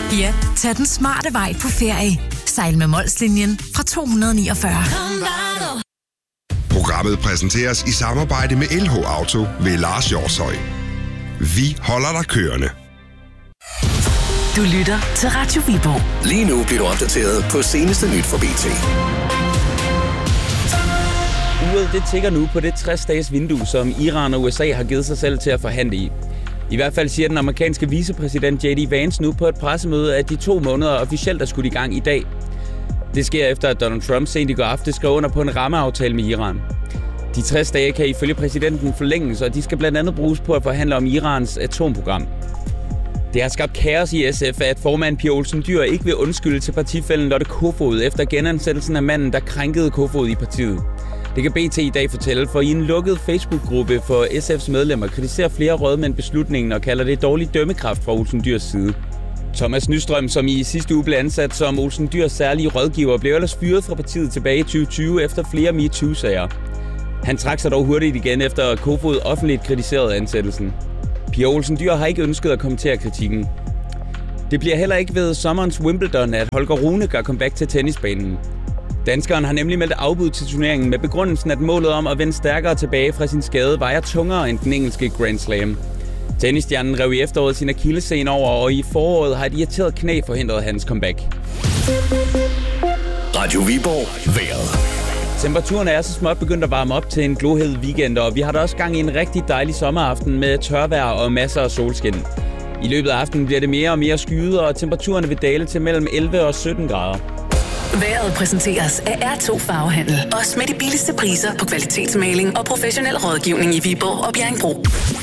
Ja, tag den smarte vej på ferie. Sejl med Molslinjen fra 249. Programmet præsenteres i samarbejde med LH Auto ved Lars Hjortshøj. Vi holder dig kørende. Du lytter til Radio Viborg. Lige nu bliver du opdateret på seneste nyt fra BT. Uret det tigger nu på det 60-dages vindue, som Iran og USA har givet sig selv til at forhandle i. I hvert fald siger den amerikanske vicepræsident J.D. Vance nu på et pressemøde, at de 2 måneder officielt er skudt i gang i dag. Det sker efter, at Donald Trump sent i går aftes skrev under på en rammeaftale med Iran. De 60 dage kan ifølge præsidenten forlænges, og de skal blandt andet bruges på at forhandle om Irans atomprogram. Det har skabt kaos i SF, at formand Pia Olsen Dyhr ikke vil undskylde til partifællen Lotte Kofod efter genansættelsen af manden, der krænkede Kofod i partiet. Det kan BT i dag fortælle, for i en lukket Facebook-gruppe for SF's medlemmer kritiserer flere rådmænd beslutningen og kalder det dårlig dømmekraft fra Olsen Dyhrs side. Thomas Nystrøm, som i sidste uge blev ansat som Olsen Dyhrs særlige rådgiver, blev ellers fyret fra partiet tilbage i 2020 efter flere MeToo-sager. Han trak sig dog hurtigt igen efter at Kofod offentligt kritiserede ansættelsen. Pia Olsen Dyhr har ikke ønsket at kommentere kritikken. Det bliver heller ikke ved sommerens Wimbledon, at Holger Rune gør comeback til tennisbanen. Danskeren har nemlig meldt afbud til turneringen med begrundelsen, at målet om at vende stærkere tilbage fra sin skade vejer tungere end den engelske Grand Slam. Tennisstjernen rev i efteråret sin akillessene over, og i foråret har et irriteret knæ forhindret hans comeback. Radio Viborg. Vejret. Temperaturen er så småt begyndt at varme op til en glohed weekend, og vi har da også gang i en rigtig dejlig sommeraften med tørvejr og masser af solskin. I løbet af aftenen bliver det mere og mere skyet, og temperaturerne vil dale til mellem 11 og 17 grader. Vejret præsenteres af R2 Farvehandel. Også med de billigste priser på kvalitetsmaling og professionel rådgivning i Viborg og Bjerringbro.